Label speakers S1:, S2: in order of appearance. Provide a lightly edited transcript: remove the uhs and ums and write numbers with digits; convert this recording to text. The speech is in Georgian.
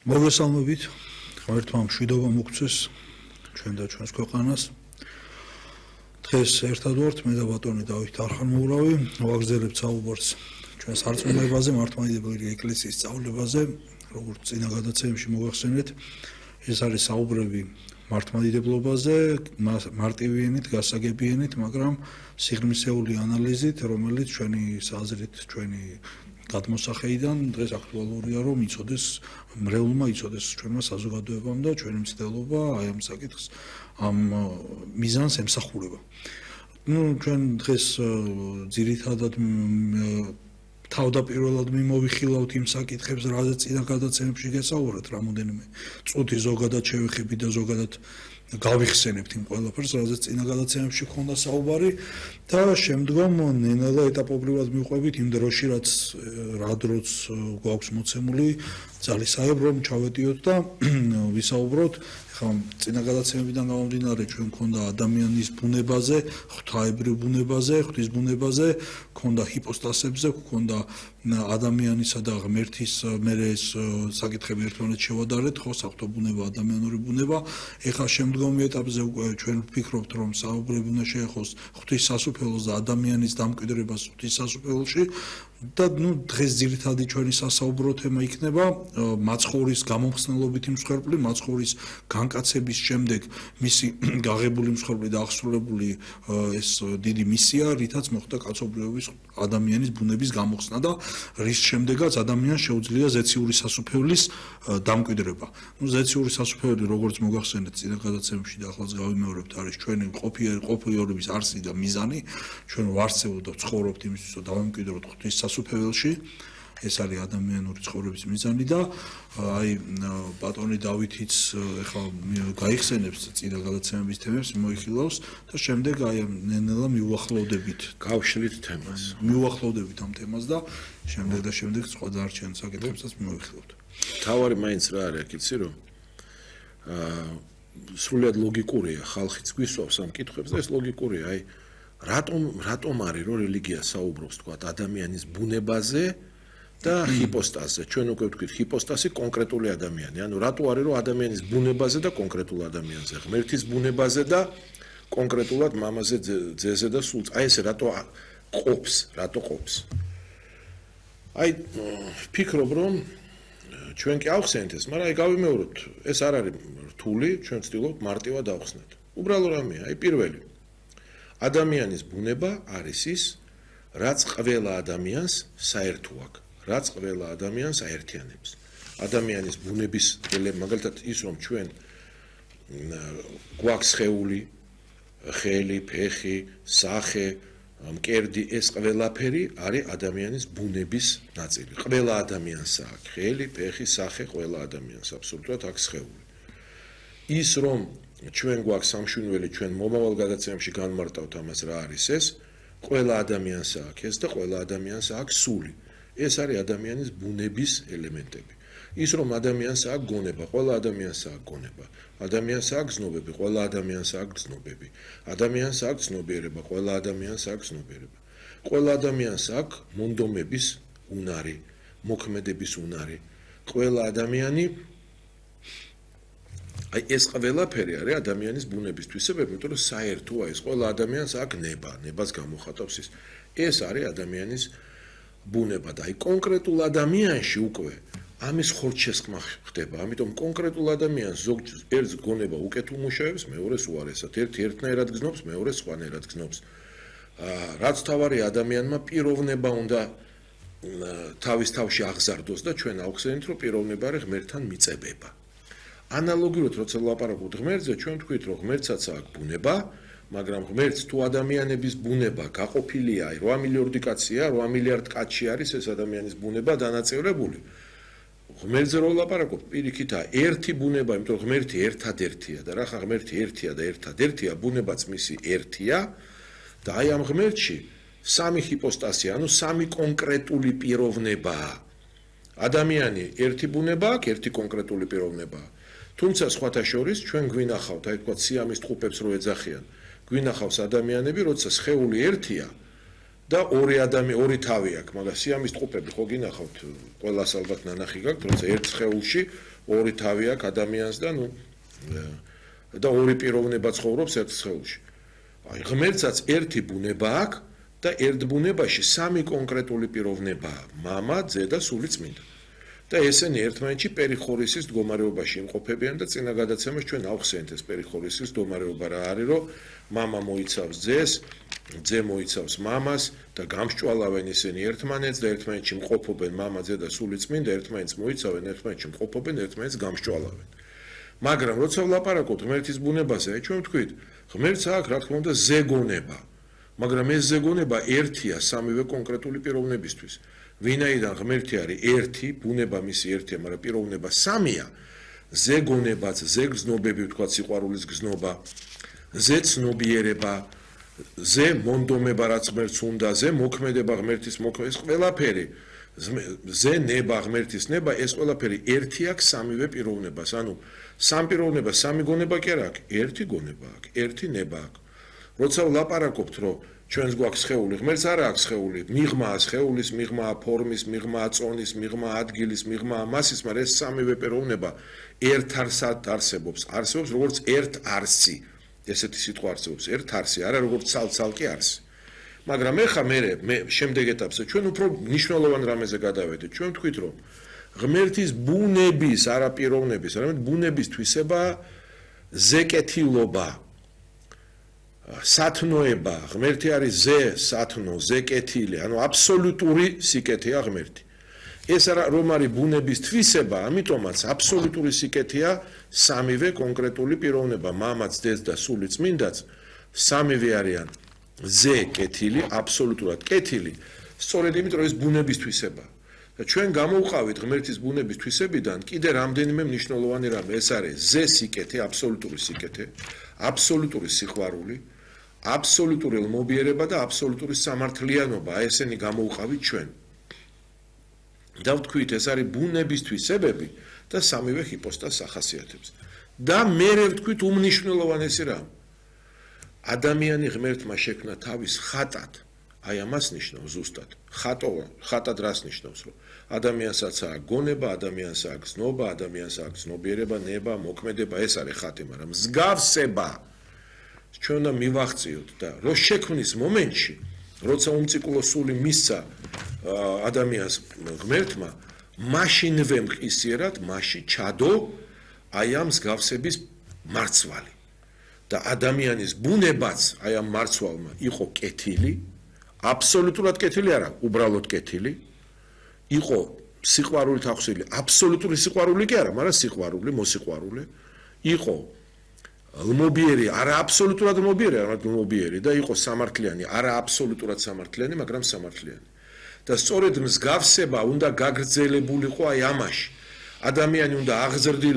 S1: მოგესალმებით, ღმერთმა მშვიდობა მოგცეს ჩვენ და ჩვენს ქვეყანას. დღეს ერთად ვართ, მე და ბატონი დავით არხანმოურავი, ვაგრძელებთ საუბარს ჩვენს არწმუნებაზე, მართლმადიდებელი ეკლესიის სწავლებაზე, როგორც წინა გადაცემებში მოგახსენეთ, ეს არის საუბრები მართლმადიდებლობაზე, მარტივიანით, გასაგებიანით, მაგრამ სიღრმისეული ანალიზით, რომელიც ჩვენი აზრით, ჩვენი გადმოსახედიდან დღეს აქტუალურია, რომ იცოდეს მრევლმა იცოდეს ჩვენმა საზოგადოებამ და ჩვენი მცდელობა აი ამ საკითხს, ამ მიზანს ემსახურება. ჩვენ დღეს ძირითადად თავდაპირველად მიმოვიხილავთ იმ საკითხებს, რაზეც წინა გადაცემებში გესაუბრეთ, რამოდენიმე წუთი ზოგადად შევეხებით და ზოგადად გავიხსენებთ იმ ყველაფერს, რაზეც წინა გადაცემებში ჰქონდა საუბარი და შემდგომ ნელა ეტაპობრივად მივყვებით იმ დროში, რა დროც გვაქვს მოცემული ძალისხმევ, რომ ჩავეტიოთ და ვისაუბროთ. ხა წინა გადაცემებიდან გამომდინარე, ჩვენ მქონდა ადამიანის ბუნებაზე, ღვთაებრივ ბუნებაზე, ღვთის ბუნებაზე, მქონდა ჰიპოსტასებზე, მქონდა ადამიანისა და ღმერთის მერე ეს საკითხები ერთმანეთს შევადარეთ, ხო, საღვთო ბუნება, ადამიანური ბუნება. ეხლა შემდგომი ეტაპზე უკვე ჩვენ ვფიქრობთ, რომ საუბრები უნდა შეეხოს ღვთის სასუფეველს და ადამიანის დამკვიდრებას ღვთის სასუფეველში და დღეს ძირითადი ჩვენი სასაუბრო თემა იქნება მაცხოვრის გამომხსნელობითი მსხვერპლი, მაცხოვრის განკაცების შემდეგ მისი გაღებული მსხვერპლი და აღსრულებული ეს დიდი მისია, რითაც მოხდა კაცობრიობის ადამიანის ბუნების გამოხსნა და რის შემდეგაც ადამიანს შეუძლია ზეციური სასუფეველის დამკვიდრება. ზეციური სასუფეველი, როგორც მოგახსენეთ წინა გადაცემებში და ახლაც გავიმეორებთ, არის ჩვენი ყოფილიობის არსი და მიზანი. ჩვენ ვარსებობთ და ვცხოვრობთ იმისთვის, რომ დავამკვიდროთ ღვთის სასუფეველში. ეს არის ადამიანური ცხოვრების მიზანი და აი ბატონი დავითიც ეხლა გაიხსენებს წინა გადაცემების თემებს, მოიხილავს და შემდეგ აი ნელა მივუახლოვდებით
S2: გავშლით თემას.
S1: მივუახლოვდებით ამ თემას და შემდეგ სხვა დარჩენ საკითხებსაც მივუხილავთ.
S2: თავარი მაინც რა არის, იცი რომ სრულიად ლოგიკურია, ხალხიც გვისვავს ამ კითხვებს და ეს ლოგიკურია, აი რატომ არის რომ რელიგია საუბრობს თქვა ადამიანის ბუნებაზე და ჰიპოსტაზზე. ჩვენ უკვე ვთქვით, ჰიპოსტაზი კონკრეტული ადამიანი. ანუ რატო არის რომ ადამიანის ბუნებაზე და კონკრეტულ ადამიანზე, ღმერთის ბუნებაზე და კონკრეტულად მამაზე, ძეზე და სულს. აი ეს რატო ყოფს? აი ვფიქრობ რომ ჩვენ კი ავხსენეთ ეს, მაგრამ აი გავიმეოროთ, ეს არ არის რთული, ჩვენ ვცდილობთ მარტივად ავხსნათ. უბრალო რამეა, აი პირველი. ადამიანის ბუნება არის ის, რაც ყველა ადამიანს საერთო აქვს. რაც ყველა ადამიანს აერთიანებს. ადამიანის ბუნების მაგალითად ის რომ ჩვენ გვაქვს სხეული, ხელი, ფეხი, სახე, მკერდი, ეს ყველაფერი არის ადამიანის ბუნების ნაწილი. ყველა ადამიანს აქვს ხელი, ფეხი, სახე, ყველა ადამიანს აბსოლუტურად აქვს სხეული. ის რომ ჩვენ გვაქვს სამშვენივრელი, ჩვენ მომავალ გადაცემებში განმარტავთ ამას რა არის ეს, ყველა ადამიანს აქვს ეს და ყველა ადამიანს აქვს სული. ეს არის ადამიანის ბუნების ელემენტები. ის რომ ადამიანს აქვს გონება, ყველა ადამიანს აქვს გონება. ადამიანს აქვს გზნობები, ყველა ადამიანს აქვს გზნობები. ადამიანს აქვს ცნობიერება, ყველა ადამიანს აქვს ცნობიერება. ყველა ადამიანს აქვს მონდომების უნარი, მოქმედების უნარი. ყველა ადამიანი აი ეს ყველაფერი არის ადამიანის ბუნების თვისებები, იმიტომ რომ საერთოა ეს ყველა ადამიანს აქვს ნება, ნებას გამოხატავს ის. ეს არის ადამიანის ბუნება და აი კონკრეტულ ადამიანში უკვე ამის ხორცშესხმა ხდება. ამიტომ კონკრეტულ ადამიანს ერთ გონება უკეთ უმუშავებს, მეორეს უარესად. ერთი ერთნაირად გზნობს, მეორე სხვანაირად გზნობს. რაც თავარი ადამიანმა პიროვნება უნდა თავის თავში აღზარდოს და ჩვენ ავხსენით, რომ პიროვნება არის ღმერთთან მიწებება. ანალოგიურად, როცა ვლაპარაკობთ ღმერთზე, ჩვენ ვთქვით, რომ ღმერთსაც აქვს ბუნება, მაგრამ ღმერთს თუ ადამიანების ბუნება გაყოფილია, 8 მილიარდი კაცია, 8 მილიარდ კაცი არის ეს ადამიანის ბუნება დანაწევრებული. ღმერთზე რო ვლაპარაკობთ, პირიქითაა ერთი ბუნება, იმიტომ რომ ღმერთი ერთადერთია და რა ხა ღმერთი ერთია და ერთადერთია, ბუნებაც მისი ერთია და აი ამ ღმერთში სამი ჰიპოსტასია, ანუ სამი კონკრეტული პიროვნებაა. ადამიანი ერთი ბუნება აქვს, ერთი კონკრეტული პიროვნებაა. თუმცა სხვათა შორის ჩვენ გვინახავთ, აი თქვა სიამის ტყუპებს რო ეძახიან. გვინახავს ადამიანები, როცა სხეული ერთია და ორი თავი აქვს, მაგრამ სიამის ტყუპები ხო გინახავთ, ყველას ალბათ ნანახი გაქვთ, როცა ერთ სხეულში ორი თავი აქვს ადამიანს და ორი პიროვნება ცხოვრობს ერთ სხეულში. აი, ღმერთსაც ერთი ბუნება აქვს და ერთ ბუნებაში სამი კონკრეტული პიროვნებაა: მამა, ძე და სული წმინდა. და ესენი ერთმანეთში პერიხორისის მდგომარეობაში იმყოფებიან და წინა გადაცემას ჩვენ ავხსენეთ ეს პერიხორისის მდგომარეობა რა არის, რომ მამა მოიცავს ძეს, ძე მოიცავს მამას და გამსჭვალავენ ისინი ერთმანეთს და ერთმანეთში მყოფობენ მამა, ძე და სული წმინდა, ერთმანეთს მოიცავენ, ერთმანეთში მყოფობენ, ერთმანეთს გამსჭვალავენ. მაგრამ როცა ვლაპარაკობთ ღმერთის ბუნებაზე, ჩვენ ვთქვით, ღმერთს აქვს რა თქმა უნდა ზეგონება, მაგრამ ეს ზეგონება ერთია სამივე კონკრეტული პიროვნებისთვის. ვინაიდან ღმერთი არის ერთი, ბუნება მისი ერთია, მაგრამ პიროვნება სამია, ზეგონებაც, ზეგზნობები ვთქვათ, სიყვარულის გზნობა, ზეცნობიერება, ზე მონდომება რაც ღმერთს უნდა, ზე მოქმედება ღმერთის მოქმედება, ეს ყველაფერი, ზე ნება ღმერთის ნება, ეს ყველაფერი ერთი აქვს სამივე პიროვნებას. ანუ სამ პიროვნება, სამი გონება კი არ აქვს, ერთი გონება აქვს, ერთი ნება აქვს. როცა ვლაპარაკობთ, რომ ჩვენს გვაქვს სხეული, ღმერთს არ აქვს სხეული, მიღმაა სხეულის, მიღმაა ფორმის, მიღმაა წონის, მიღმაა ადგილის, მიღმაა მასის, მაგრამ ეს სამივე პიროვნება ერთ არსად არსებობს, როგორც ერთ არსი. ესეთი სიტყვა არსებობს, ერთ არსი, არა როგორც ცალ-ცალკე არსი. მაგრამ ეხა მე შემდეგ ეტაპზე ჩვენ უფრო მნიშვნელოვან რამეზე გადავედით. ჩვენ ვთქვით, რომ ღმერთის ბუნების, არა პიროვნების, არამედ ბუნების თვისება ზეკეთილობა, სათნოება, ღმერთი არის ზე, სათნო, ზეკეთილი, ანუ აბსოლუტური სიკეთეა ღმერთი. ეს რომ არის ბუნების თვისება, ამიტომაც აბსოლუტური სიკეთეა სამივე კონკრეტული პიროვნება, მამაც, ძეც და სული წმინდაც, სამივე არიან ზე კეთილი, აბსოლუტურად კეთილი, სწორედ იმიტომ რომ ეს ბუნების თვისება. და ჩვენ გამოვყავით ღმერთის ბუნების თვისებიდან კიდე რამდენიმე მნიშვნელოვანი რამე, ეს არის ზე სიკეთე, აბსოლუტური სიკეთე, აბსოლუტური სიყვარული, აბსოლუტური ლმობიერება და აბსოლუტური სამართლიანობა, ესენი გამოვყავით ჩვენ. და ვთქვით, ეს არის ბუნების თვისებები და სამივე ჰიპოსტაზს ახასიათებს. და მერე ვთქვით უმნიშვნელოვანესი რამ. ადამიანი ღმერთმა შექმნა თავის ხატად. აი ამას ნიშნავს ზუსტად. ხატად რას ნიშნავს, რომ ადამიანსაც აქვს გონება, ადამიანს აქვს ცნობა, ადამიანს აქვს ცნობიერება, ნება, მოქმედება, ეს არის ხატი, მაგრამ მსგავსება ჩვენ უნდა მივახციოთ და რო შექმნის მომენტში, როცა უმწიკულო სული მისცა ადამიანს ღმერთმა, მაშინვე მყისიერად მასში ჩადო აი ამ მსგავსების მარცვალი. და ადამიანის ბუნებაც აი ამ მარცვალმა იყო კეთილი, აბსოლუტურად კეთილი არა, უბრალოდ კეთილი, იყო სიყვარულით ახსილი, აბსოლუტური სიყვარული კი არა, მაგრამ სიყვარული, მოსიყვარულე, იყო ლმობიერი, არა აბსოლუტურად ლმობიერი, არამედ ლმობიერი და იყო სამართლიანი, არა აბსოლუტურად სამართლიანი, მაგრამ სამართლიანი. და სწორედ მსგავსება უნდა გაგრძელებულიყო აი ამაში. ადამიანი უნდა აღზრდილიყო